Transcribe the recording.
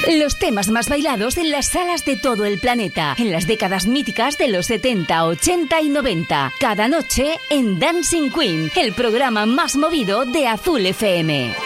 Los temas más bailados en las salas de todo el planeta, en las décadas míticas de los 70, 80 y 90. Cada noche en Dancing Queen, el programa más movido de Azul FM.